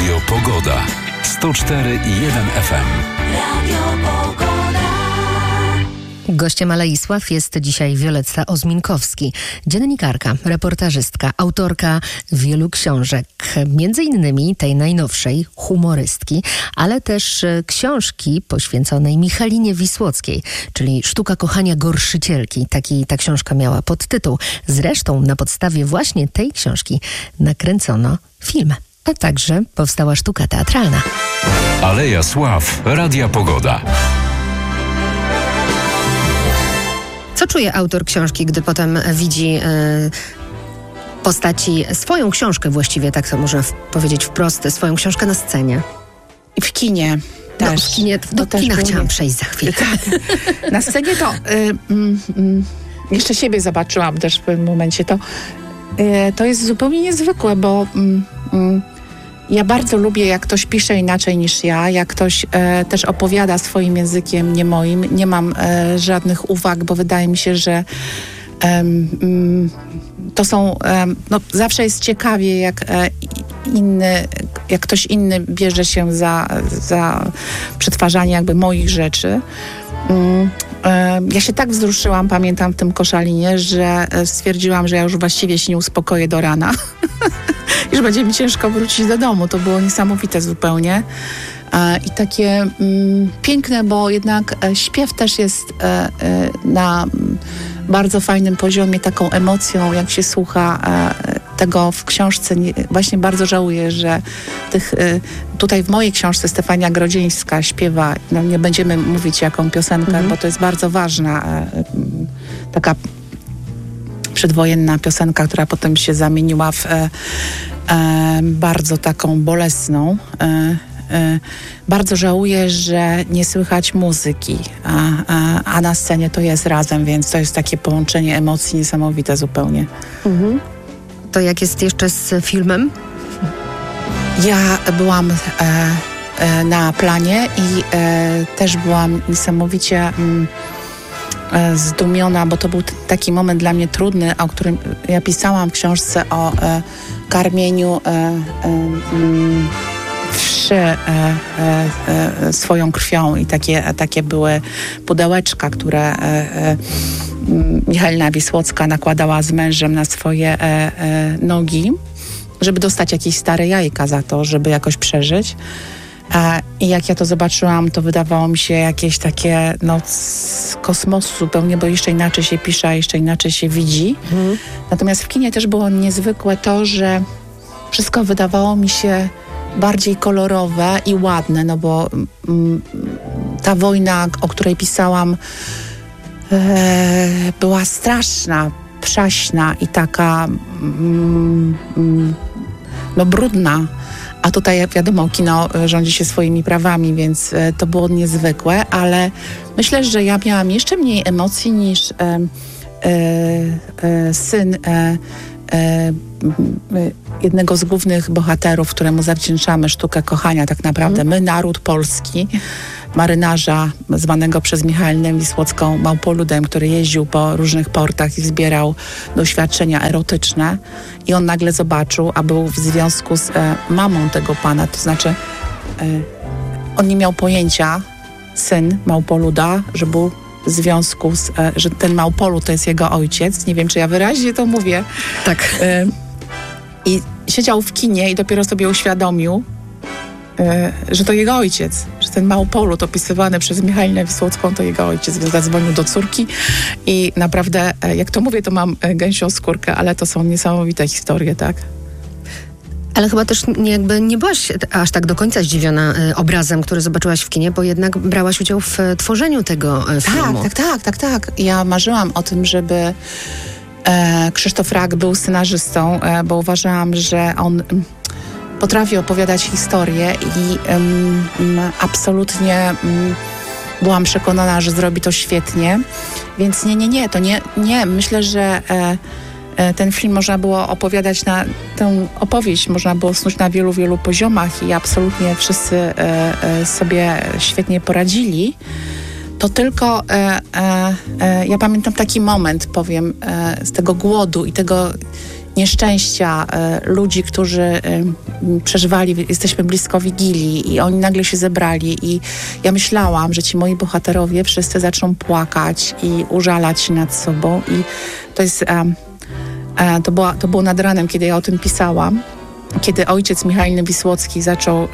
Radio Pogoda. 104,1 FM. Radio Pogoda. Gościem Aleisław jest dzisiaj Wioletta Ozminkowski, dziennikarka, reportażystka, autorka wielu książek, między innymi tej najnowszej, Humorystki, ale też książki poświęconej Michalinie Wisłockiej, czyli Sztuka kochania gorszycielki. Taki ta książka miała podtytuł. Zresztą na podstawie właśnie tej książki nakręcono film, a także powstała sztuka teatralna. Aleja Sław, Radia Pogoda. Co czuje autor książki, gdy potem widzi postaci, swoją książkę właściwie, tak to można powiedzieć wprost, swoją książkę na scenie? I w kinie też. No, w kinie, do kina chciałam przejść za chwilę. Tak. Na scenie to jeszcze siebie zobaczyłam też w pewnym momencie. To jest zupełnie niezwykłe, bo ja bardzo lubię, jak ktoś pisze inaczej niż ja, jak ktoś też opowiada swoim językiem, nie moim. Nie mam żadnych uwag, bo wydaje mi się, że to są... zawsze jest ciekawie, jak ktoś inny bierze się za przetwarzanie jakby moich rzeczy. Ja się tak wzruszyłam, pamiętam w tym Koszalinie, że stwierdziłam, że ja już właściwie się nie uspokoję do rana. I że będzie mi ciężko wrócić do domu. To było niesamowite zupełnie. I takie piękne, bo jednak śpiew też jest na bardzo fajnym poziomie, taką emocją, jak się słucha tego w książce. Właśnie bardzo żałuję, że tutaj w mojej książce Stefania Grodzieńska śpiewa, nie będziemy mówić jaką piosenkę, bo to jest bardzo ważna taka przedwojenna piosenka, która potem się zamieniła w bardzo taką bolesną. Bardzo żałuję, że nie słychać muzyki, a na scenie to jest razem, więc to jest takie połączenie emocji niesamowite zupełnie. To jak jest jeszcze z filmem? Ja byłam na planie i też byłam niesamowicie zdumiona, bo to był taki moment dla mnie trudny, o którym ja pisałam w książce o karmieniu wszy swoją krwią i takie były pudełeczka, które Michalina Wisłocka nakładała z mężem na swoje nogi, żeby dostać jakieś stare jajka za to, żeby jakoś przeżyć. I jak ja to zobaczyłam, to wydawało mi się jakieś takie z kosmosu zupełnie, bo jeszcze inaczej się pisze, a jeszcze inaczej się widzi. Natomiast w kinie też było niezwykłe to, że wszystko wydawało mi się bardziej kolorowe i ładne, no bo ta wojna, o której pisałam, była straszna, przaśna i taka brudna. A tutaj wiadomo, kino rządzi się swoimi prawami, więc to było niezwykłe, ale myślę, że ja miałam jeszcze mniej emocji niż syn jednego z głównych bohaterów, któremu zawdzięczamy sztukę kochania tak naprawdę. My, naród polski, marynarza zwanego przez Michalinę Wisłocką małpoludem, który jeździł po różnych portach i zbierał doświadczenia erotyczne i on nagle zobaczył, a był w związku z mamą tego pana, to znaczy on nie miał pojęcia, syn małpoluda, że był w związku z, że ten małpolud to jest jego ojciec. Nie wiem, czy ja wyraźnie to mówię. Tak. I siedział w kinie i dopiero sobie uświadomił, że to jego ojciec, że ten małpolud opisywany przez Michalinę Wisłocką to jego ojciec, więc zadzwonił do córki i naprawdę, jak to mówię, to mam gęsią skórkę, ale to są niesamowite historie, tak? Ale chyba też nie byłaś aż tak do końca zdziwiona obrazem, który zobaczyłaś w kinie, bo jednak brałaś udział w tworzeniu tego filmu. Tak. Ja marzyłam o tym, żeby Krzysztof Rak był scenarzystą, bo uważałam, że on potrafi opowiadać historię i absolutnie byłam przekonana, że zrobi to świetnie. Więc nie. Myślę, że ten film można było opowiadać tę opowieść można było snuć na wielu, wielu poziomach i absolutnie wszyscy sobie świetnie poradzili. To tylko ja pamiętam taki moment, powiem, z tego głodu i tego, nieszczęścia ludzi, którzy przeżywali, jesteśmy blisko Wigilii i oni nagle się zebrali i ja myślałam, że ci moi bohaterowie wszyscy zaczną płakać i użalać się nad sobą i to jest... To było nad ranem, kiedy ja o tym pisałam, kiedy ojciec Michał Wisłocki zaczął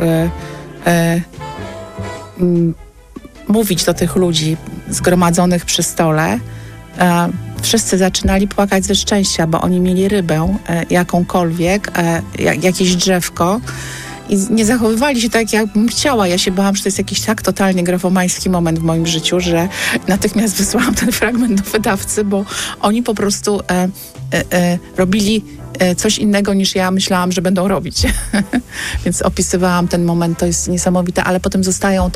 mówić do tych ludzi zgromadzonych przy stole. Wszyscy zaczynali płakać ze szczęścia, bo oni mieli rybę jakąkolwiek, jakieś drzewko i nie zachowywali się tak, jak bym chciała. Ja się bałam, że to jest jakiś tak totalnie grafomański moment w moim życiu, że natychmiast wysłałam ten fragment do wydawcy, bo oni po prostu robili coś innego niż ja myślałam, że będą robić. Więc opisywałam ten moment, to jest niesamowite, ale potem zostają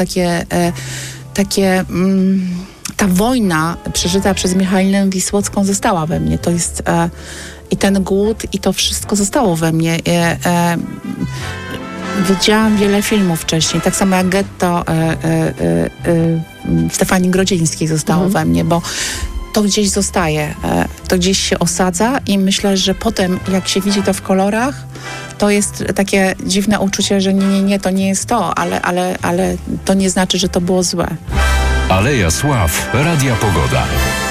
ta wojna przeżyta przez Michalinę Wisłocką została we mnie. To jest i ten głód, i to wszystko zostało we mnie. Widziałam wiele filmów wcześniej, tak samo jak Getto Stefanii Grodzieńskiej zostało we mnie, bo to gdzieś zostaje, to gdzieś się osadza i myślę, że potem jak się widzi to w kolorach, to jest takie dziwne uczucie, że nie, to nie jest to, ale to nie znaczy, że to było złe. Aleja Sław, Radia Pogoda.